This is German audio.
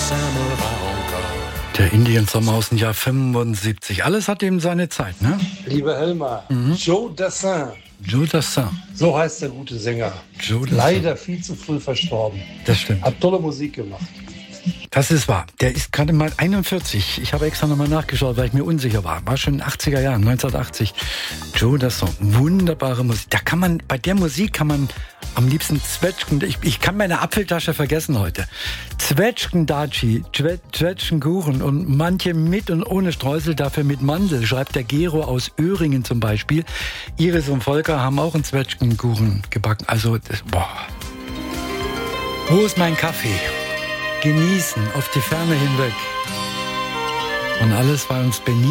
s'aimera encore. Der Indien-Sommer aus dem Jahr 75. Alles hat eben seine Zeit, ne? Lieber Helmar, Joe Dassin, Joe Dassin. so heißt der gute Sänger. Joe Dassin. Leider viel zu früh verstorben. Das stimmt. Hat tolle Musik gemacht. Das ist wahr. Der ist gerade mal 41. Ich habe extra nochmal nachgeschaut, weil ich mir unsicher war. War schon in den 80er Jahren, 1980. Joe Dassin. Wunderbare Musik. Da kann man, bei der Musik kann man am liebsten Zwetschgen. Ich kann meine Apfeltasche vergessen heute. Zwetschgendatschi, Zwetschgenkuchen und manche mit und ohne Streusel, dafür mit Mandel, schreibt der Gero aus Öhringen zum Beispiel. Iris und Volker haben auch einen Zwetschgenkuchen gebacken. Also, boah. Wo ist mein Kaffee? Genießen, auf die Ferne hinweg. Und alles, weil uns